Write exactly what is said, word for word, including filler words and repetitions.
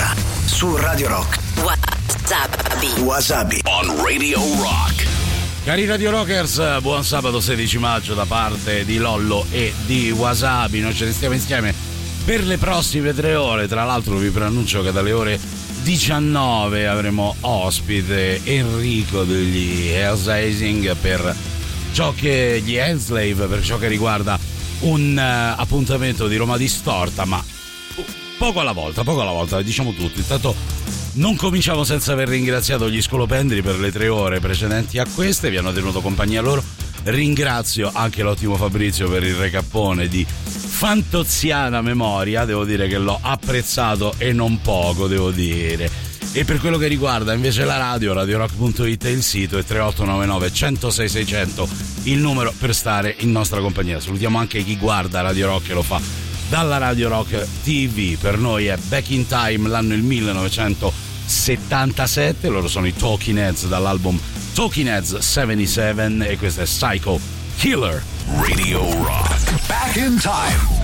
musica su Radio Rock. Wasabi. Wasabi on Radio Rock. Cari Radio Rockers, buon sabato sedici maggio da parte di Lollo e di Wasabi. Noi ce ne stiamo insieme per le prossime tre ore. Tra l'altro vi preannuncio che dalle ore diciannove avremo ospite Enrico degli Hellsizing per ciò che gli Hellslave, per ciò che riguarda un uh, appuntamento di Roma Distorta, ma poco alla volta, poco alla volta, diciamo tutto. Intanto non cominciamo senza aver ringraziato gli scolopendri per le tre ore precedenti a queste, vi hanno tenuto compagnia loro. Ringrazio anche l'ottimo Fabrizio per il recappone di fantoziana memoria, devo dire che l'ho apprezzato e non poco, devo dire. E per quello che riguarda invece la radio, radio rock punto it è il sito e tre otto nove nove, uno zero sei, sei zero zero il numero per stare in nostra compagnia. Salutiamo anche chi guarda Radio Rock e lo fa dalla Radio Rock T V. Per noi è Back in Time, l'anno il millenovecentosettantasette, loro sono i Talking Heads dall'album Talking Heads settantasette e questo è Psycho Killer. Radio Rock. Back in Time.